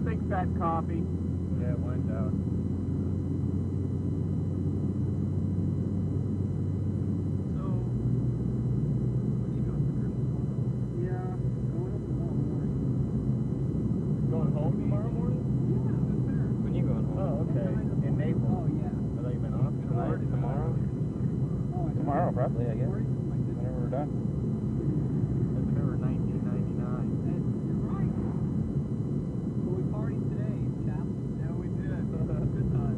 big fat coffee. Yeah, wine's out. So, what are you doing for Christmas? Yeah, going up tomorrow morning. Going home tomorrow morning? Yeah, that's fair. When you going home? Oh, okay. In Naples. Oh, yeah. I thought you been off Tonight? Tomorrow? Oh, I Tomorrow, probably, I guess. Where are you? Whenever we're done. That's November 1999. You're right. Well, we partied today, chap. Yeah, we did. Good time.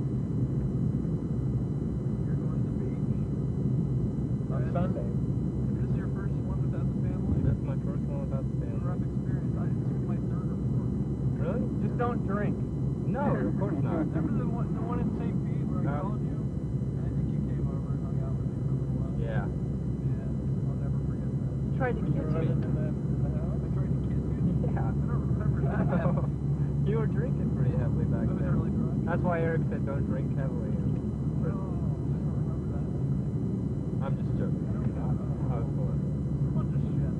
You're going to the beach. On Sunday. This is your first one without the family? That's my first one without the family. Rough experience. I think it's my third or fourth. Really? Just don't drink. No, of course not. Remember the one in St. Pete where I called you? And I think you came over and hung out with me for a little while. Yeah. Yeah, I'll never forget that. You tried to kiss me. In the house? I tried to kiss you? Yeah. I don't remember that. You were drinking pretty heavily back I was then. really drunk. That's why Eric said don't drink heavily. Oh, I don't remember that. I'm just joking. I was full of it. A bunch of shit.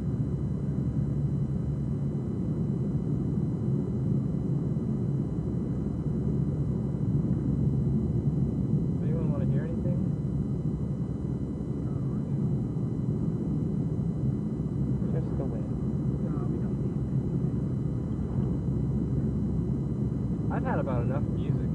Anyone want to hear anything? Just the wind. No, we don't need I've had about enough music.